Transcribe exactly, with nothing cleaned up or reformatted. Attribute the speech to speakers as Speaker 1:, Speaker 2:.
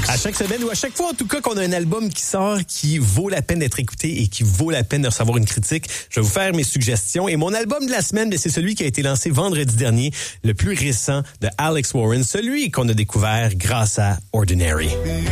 Speaker 1: À chaque semaine ou à chaque fois, en tout cas, qu'on a un album qui sort, qui vaut la peine d'être écouté et qui vaut la peine de recevoir une critique, je vais vous faire mes suggestions. Et mon album de la semaine, c'est celui qui a été lancé vendredi dernier, le plus récent de Alex Warren, celui qu'on a découvert grâce à Ordinary.